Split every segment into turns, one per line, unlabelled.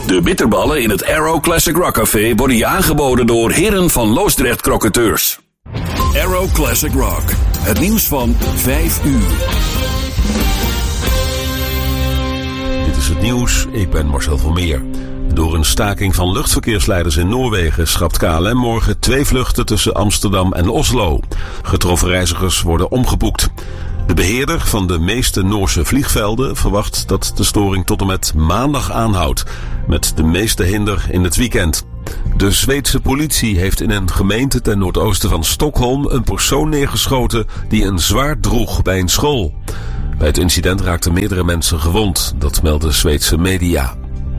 De bitterballen in het Arrow Classic Rock Café worden je aangeboden door Heren van Loosdrecht Crocateurs. Arrow Classic Rock. Het nieuws van 5 uur.
Dit is het nieuws, ik ben Marcel Vermeer. Door een staking van luchtverkeersleiders in Noorwegen schrapt KLM morgen 2 vluchten tussen Amsterdam en Oslo. Getroffen reizigers worden omgeboekt. De beheerder van de meeste Noorse vliegvelden verwacht dat de storing tot en met maandag aanhoudt, met de meeste hinder in het weekend. De Zweedse politie heeft in een gemeente ten noordoosten van Stockholm een persoon neergeschoten die een zwaard droeg bij een school. Bij het incident raakten meerdere mensen gewond, dat melden Zweedse media.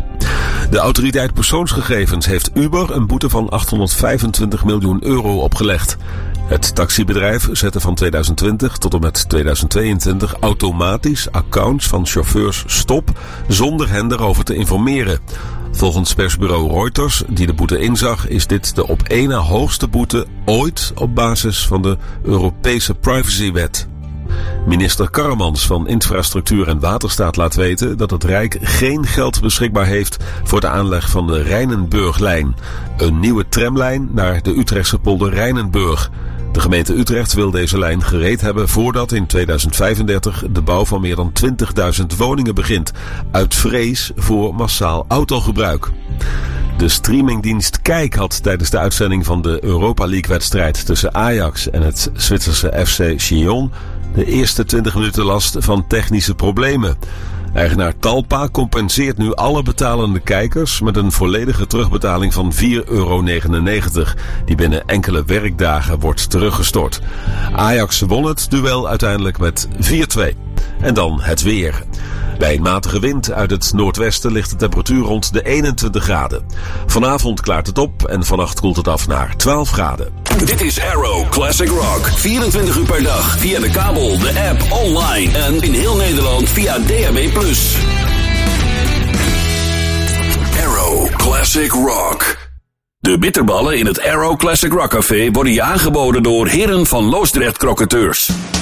De autoriteit persoonsgegevens heeft Uber een boete van 825 miljoen euro opgelegd. Het taxibedrijf zette van 2020 tot en met 2022 automatisch accounts van chauffeurs stop zonder hen daarover te informeren. Volgens persbureau Reuters, die de boete inzag, is dit de op één na hoogste boete ooit op basis van de Europese privacywet. Minister Karremans van Infrastructuur en Waterstaat laat weten dat het Rijk geen geld beschikbaar heeft voor de aanleg van de Rijnenburglijn, een nieuwe tramlijn naar de Utrechtse polder Rijnenburg. De gemeente Utrecht wil deze lijn gereed hebben voordat in 2035 de bouw van meer dan 20.000 woningen begint, uit vrees voor massaal autogebruik. De streamingdienst Kijk had tijdens de uitzending van de Europa League-wedstrijd tussen Ajax en het Zwitserse FC Sion de eerste 20 minuten last van technische problemen. Eigenaar Talpa compenseert nu alle betalende kijkers met een volledige terugbetaling van €4,99, die binnen enkele werkdagen wordt teruggestort. Ajax won het duel uiteindelijk met 4-2. En dan het weer. Bij een matige wind uit het noordwesten ligt de temperatuur rond de 21 graden. Vanavond klaart het op en vannacht koelt het af naar 12 graden.
Dit is Arrow Classic Rock. 24 uur per dag via de kabel, de app, online en in heel Nederland via DAB+. Arrow Classic Rock. De bitterballen in het Arrow Classic Rock Café worden je aangeboden door Heren van Loosdrecht Crocateurs.